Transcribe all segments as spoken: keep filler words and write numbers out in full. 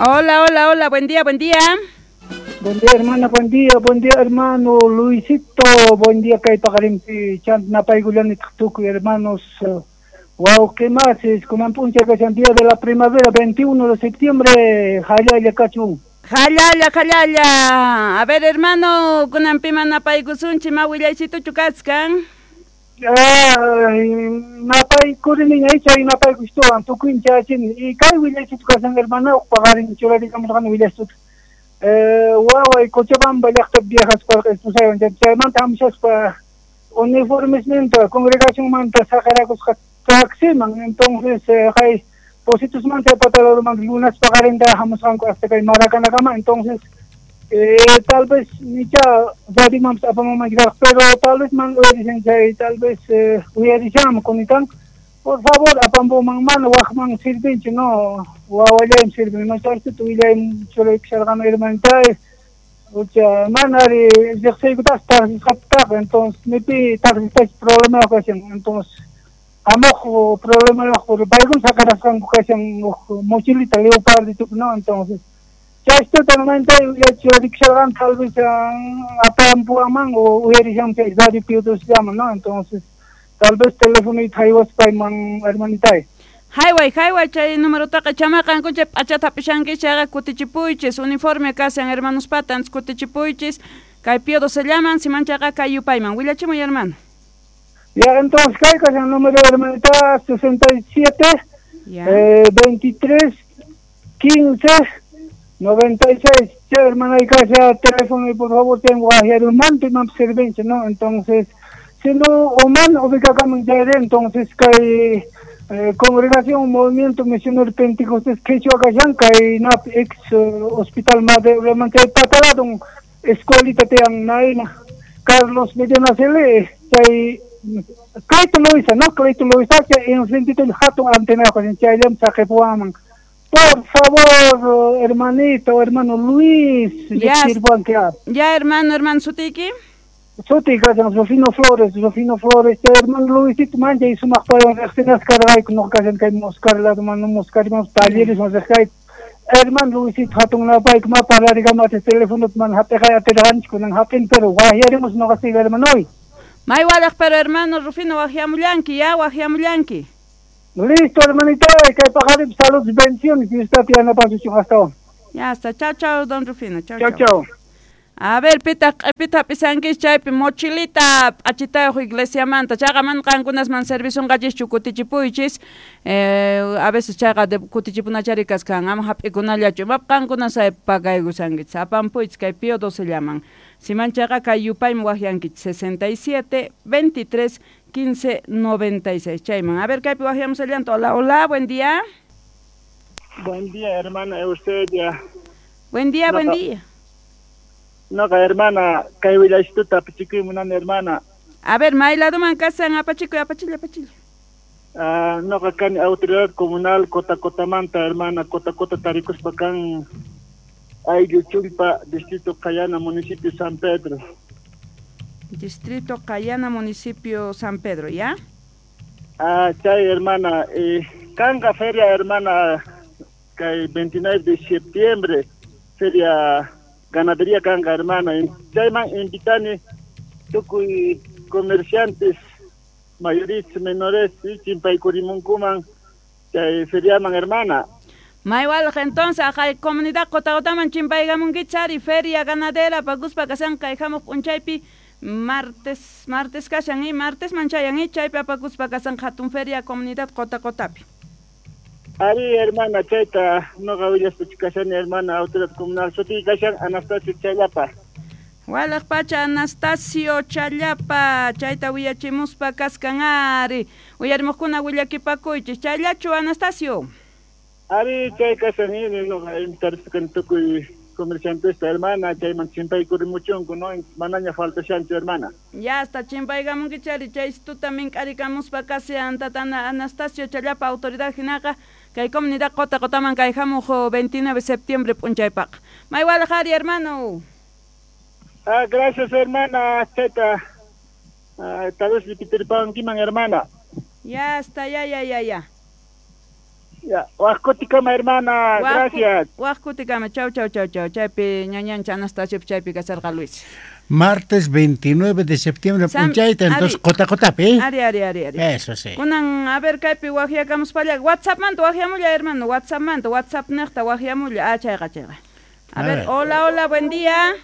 Hola, hola, hola, buen día, buen día. Buen día, hermana, buen día, buen día, hermano Luisito, buen día, Kay Pagarimpi, Chant Napaygulan, Tuku, hermanos. Wow, ¿qué más? Es como un punche que es día de la primavera, veintiuno de septiembre, Jaya Cachu. Jalala, jalala. A ver, hermano, kunan pima napaygusunchi mawillaysito chukaskan. Ay, napay kurin ay chay napay gusto ang tukuin chachin. Ikay Willaysito kasan hermana, pagarin chula di kamo kan Willaysito. Eh, wow, ay Cochabamba yaktab viajas para esto saben, ya manta amsas pa uniformes menta, congregación manta sacaracos taximan, entonces eh, hay positos manta patalo man lunas pagarin da hamos angko hasta kay Maracana kama, entonces eh, tal vez ni ya jadi mam apa mamá pero tal vez man lo dicen ya tal vez eh, hubiera dicho con itan por favor apa mo mang man wak mang sirvin no wawala im sirvin no charto tu ila im solo xalgan hermantai ucha man ari exercer gutas tar captar entonces me pi tar este problema ocasión entonces amo problema lo por algún sacar san ocasión mochilita leopardo tu no entonces ya esto también ya choric xalgan tal vez apa ampuaman o hubiera jam que dari piutos llaman no entonces tal vez teléfono y taiwas pa man hermanita. Highway, highway, chay número taca chamacan kuche achata pishanki chaga kutichipuiches, uniforme casan hermanos patans kutichipuiches, kay piodo se llaman, si manchaga kayupayman. Willachimo hermano. Ya entonces kay casan número hermanita sesenta y siete, yeah. eh, veintitrés, quince, noventa y seis. Ya hermana y casa teléfono y por favor tengo a hermano y mam servicio, ¿no? Entonces si no Oman ubicamos ya entonces que eh, congregación movimiento misionero pentecostés que yo acá que nap ex uh, hospital madre realmente patalado escuelita te naina Carlos Medina Cele que Clayton Loisa no Clayton Loisa que en frente del jato antena con chayam saquepuaman. Por favor, hermanito, hermano Luis, ya, ya hermano, hermano Sutiki. Soti gajan Rufino Flores, Rufino Flores, hermano Luisito Mancha y su más para las cargas con ocasión que moscar la mano moscar más talleres más de hermano Luisito hatun la bike más para digamos el teléfono man hate kaya te ranch con hapen pero guajaremos no casi hermano hoy. Mai walak pero hermano Rufino guajamulanki ya guajamulanki. Listo hermanita, que pagar salud bendiciones y está tirando pasión hasta hoy. Ya hasta chao chao don Rufino, chao chao. Chao. A ver, pita, pita, pisanquis, chaypi, mochilita, achitajo, iglesia manta, chaga man, cancunas man, servicio, gallis, chukutichipuichis, eh, a veces chaga de kutichipuna charicas, can, am happy gunalacho, map cancunas, a pagay gusanguits, a pampuits, que piodo se llaman. Si manchaga, cayupay, muajianquits, sesenta y siete, veintitrés, quince, noventa y seis, chayman. A ver, que guajiamos el llanto. Hola, hola, buen día. Buen día, hermana Eusebia. Buen día, no, buen día. No, hermana, que voy a estudiar, pachico, una hermana. A ver, mailado man casan a pachico, a pachile, pachile. Ah, no, acá en autoridad comunal, Cota Cotamanta, hermana, Cota Cota Taricos Pacán, Ayuchulpa, distrito Cayana, municipio San Pedro. Distrito Cayana, municipio San Pedro, ¿ya? Ah, chay, hermana, eh, Canga Feria, hermana, que veintinueve de septiembre, feria ganadería Canga, hermana, en Chayman invitane tukuy comerciantes mayores, menores, y chimpay kurimunkuman, que feriaman, hermana. Mayual, entonces, acá comunidad Cotagotaman chimpay gamungichari, feria ganadera, paguspa kasan kaijamos punchaypi, martes, martes kasan y martes manchayan y chaypi apaguspa kasan hatun feria comunidad Cotacotapi. Ari, hermana, chayta, no gavillas puchikasan, hermana, autoridad comunal, soti kasan Anastasio Chayapa. Walak pacha Anastasio Chayapa, chayta willachimuspa kaskanari, willarmukuna willakipakuychis, chaylachu Anastasio. Ari, chay kasan y no interesan tukuy comerciantes, hermana, chay man chimpay kurimuchunku, no, manaña falta shancho, hermana. Ya hasta chimpay gamungichari, chay tú también caricamuspa casi antatana Anastasio Chayapa, autoridad jinaga, que hay comunidad Cota Cotaman, que hay jamujo veintinueve de septiembre, punchaypak. Mayual Jari, hermano. Ah, gracias, hermana, cheta. Ah, tal vez le pitirpan kiman, hermana. Ya está, ya, ya, ya, ya. Ya, Huascoticama, hermana, gracias. Huascoticama, chau, chau, chau, chau. Chaypi, ñañancha Anastasio, chaypi casarga Luis. Martes veintinueve de septiembre, Sam, punchaita, entonces, Ari. cota, cota, ¿eh? Ari, ari, ari, ari. Eso sí. Kunan, a ver, kaypi wajiacamos para allá. WhatsApp manto, wajiamulla, hermano. WhatsApp manto, WhatsApp necta, wajiamulla. Ah, chayga, chayga. A, a ver, ver, hola, hola, buen día.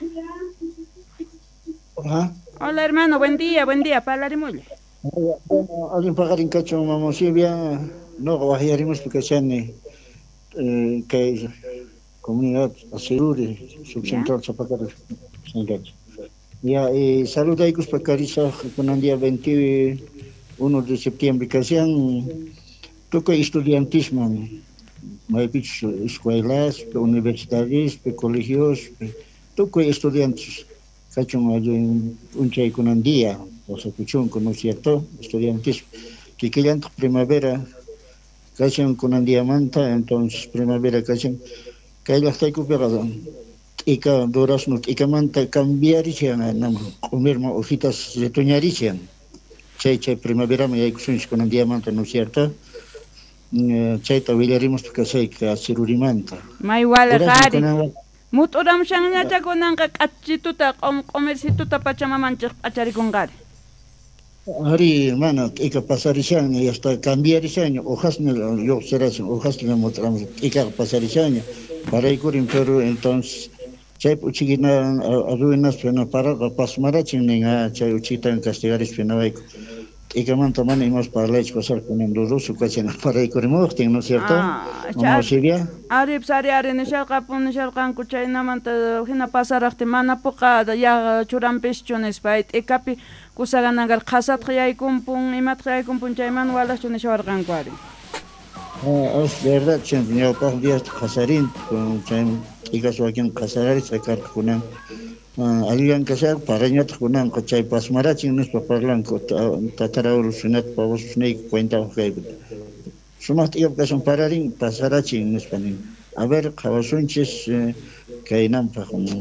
Ajá. Hola, hermano, buen día, buen día. Palarimulla. Bueno, alguien pagar en cacho, mamá Silvia, no, guajiarimos porque sean eh, que comunidad asegure, subcentral Zapacar, San Gacho. Ya, eh, salud a Icus Pacarisa, con el día veintiuno de septiembre, que sean toca estudiantismo, hay escuelas, universidades, colegios, toca estudiantes, cacho, un chay con el día. O sea, ¿no es cierto? Estudiantes que querían primavera, cachan con un diamante, entonces primavera cachan, que hay las recuperado. Y que durazno, y que manta cambiarían, no, comer hojitas de toñarían. Chay, chay, primavera me hay con un diamante, ¿no es cierto? Chay, tabillarimos porque sé que asirurimanta. Ma igual, Jari. Muturam shangñacha kunanqa k'achituta comercituta pachamamanchik p'acharikunqari. Ari, hermano, hay que pasar ese año y hasta cambiar ese año. Hojas no, yo será hojas no mostramos. Hay que pasar ese año para ir en Perú, entonces. Chay puchiquina arruinas pena para pasmara chinninga chay uchita en castigaris pena vaiko. Y que man toman y más para leche pasar con el ruso cachena para ir con el ¿no es cierto? ¿No Silvia? Ari psari ari nishal kapun nishal kanku chay namanta hina pasaraqti mana puqa ya churampischunes pait ekapi kusaganagar khasat khayaykumpun imat khayaykumpun chayman walachun nishawarqanku ari. Ah, es verdad, chay yo pas días khasarin con chay y caso aquí en Casares sacar con alguien que sea para ñat con chay pasmara chingnes pa parlan ko tataraul sunat pa vos snake cuenta que sumat y ocasión pararin pasara chingnes panin a ver cabasunches que nam pa como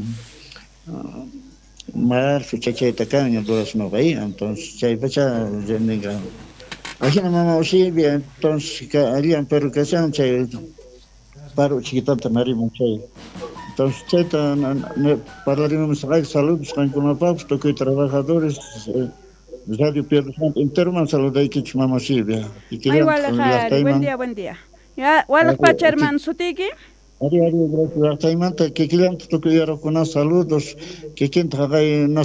mar fichache tacaño duras no ahí entonces chay pacha jenga aquí na mamá sí bien entonces que alguien pero que sean chay paro chiquitanta marimo chay. Entonces, cheta, parlaremos de salud, están con la paz, toque trabajadores, Radio Pedro Santo, interman salud de Ikich Mama Silvia. Ay, Guadalajara, buen día, buen día. Ya, Guadalajara, hermano, ¿sutiki? Ari, ari, gracias. Taimanta, que quieran toque ya con saludos, que quien traga en